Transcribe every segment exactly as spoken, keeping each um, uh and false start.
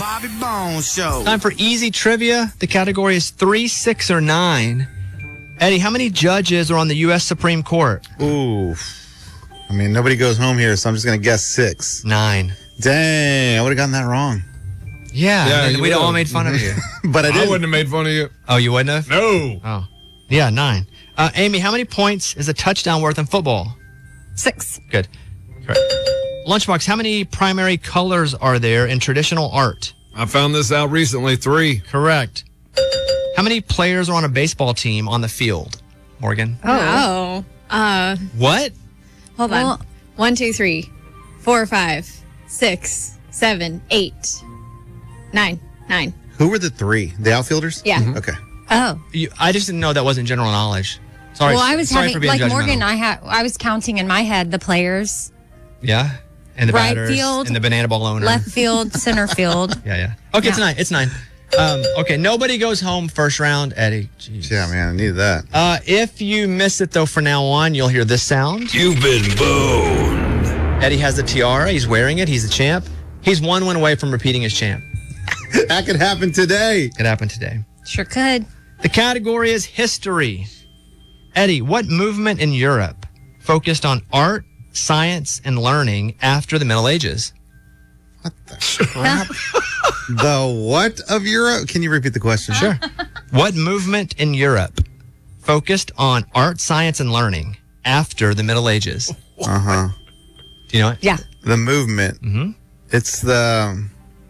Bobby Bones Show. Time for easy trivia. The category is three, six, or nine. Eddie, how many judges are on the U S Supreme Court? Ooh. I mean, nobody goes home here, so I'm just going to guess six. Nine. Dang, I would have gotten that wrong. Yeah, Yeah, and you we'd would've. all made fun of you. But I I didn't. wouldn't have made fun of you. Oh, you wouldn't have? No. Oh. Yeah, nine. Uh, Amy, how many points is a touchdown worth in football? Six. Good. Correct. Lunchbox, how many primary colors are there in traditional art? I found this out recently. Three. Correct. How many players are on a baseball team on the field? Morgan? Oh. Uh, What? hold Well- on. One, two, three, four, five, six, seven, eight, nine, nine. Who were the three? The outfielders? Yeah. Okay. Oh. You, I just didn't know that wasn't general knowledge. Sorry. Well, I was sorry for having, being like judgmental. Morgan, I had, I was counting in my head the players, Yeah? And the Right batters field, and the banana ball owner. left field, center field. Yeah, yeah. Okay, it's Yeah. nine. It's nine. Um, okay, nobody goes home first round, Eddie. Jeez. Yeah, man, I needed that. Uh, if you miss it, though, from now on, you'll hear this sound. You've been boned. Eddie has the tiara. He's wearing it. He's the champ. He's one win away from repeating his champ. That could happen today. It happened today. Sure could. The category is history. Eddie, what movement in Europe focused on art, science, and learning after the Middle Ages? What the crap? The what of Europe? Can you repeat the question? Sure. What movement in Europe focused on art, science, and learning after the Middle Ages? Uh huh. Do you know it? Yeah. The movement. Mm-hmm. It's the,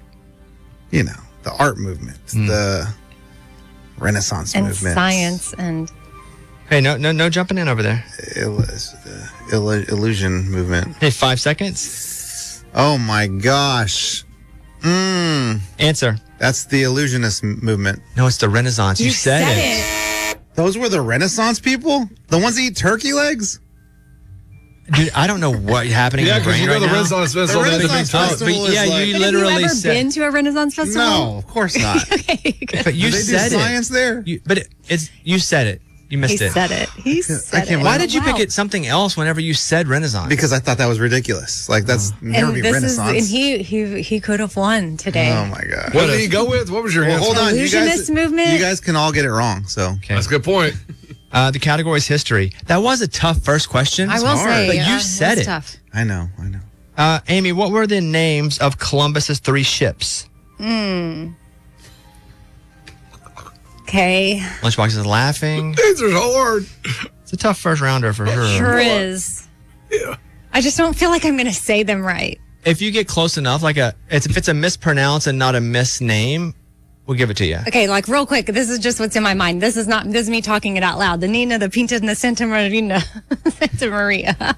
you know, the art movement, Mm. the Renaissance And movement. science and Hey, no, no, no jumping in over there. Il- the illu- illusion movement. Hey, five seconds. Oh my gosh. Mm, Answer. that's the illusionist m- movement. No, it's the Renaissance. You, said, it. it. Those were the Renaissance people? The ones that eat turkey legs? Dude, I don't know what's happening Yeah, in your because brain you know right the now. Renaissance Festival. The They had the big Renaissance toast. Festival But yeah, is you like- Have literally you ever said. been to a Renaissance festival? No, of course not. Okay, good. But you Do they said do it. science there? You, but it, it's you said it. You missed He it. said it. He said can't it. Why did you Wow. pick it something else whenever you said Renaissance? Because I thought that was ridiculous. Like, that's never And be this is, Renaissance. and he he he could have won today. Oh my god. What did he go with? What was your Well, answer? hold on, you Illusionist guys. movement? You guys can all get it wrong. So okay. That's a good point. Uh, the category is history. That was a tough first question. I will hard. say, But you uh, said that's it. Tough. I know, I know. Uh, Amy, what were the names of Columbus's three ships? Okay, Lunchbox is laughing. These are hard. It's a tough first rounder for sure. sure is. Yeah. I just don't feel like I'm going to say them right. If you get close enough, like a, it's, if it's a mispronounce and not a misname, we'll give it to you. Okay, like real quick, this is just what's in my mind. This is not, this is me talking it out loud. The Nina, the Pinta, and the Santa Marina, Santa Maria.